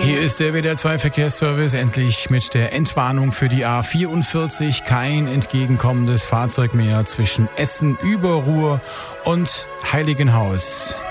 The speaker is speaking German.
Hier ist der WDR 2 Verkehrsservice endlich mit der Entwarnung für die A44. Kein entgegenkommendes Fahrzeug mehr zwischen Essen, Überruhr und Heiligenhaus.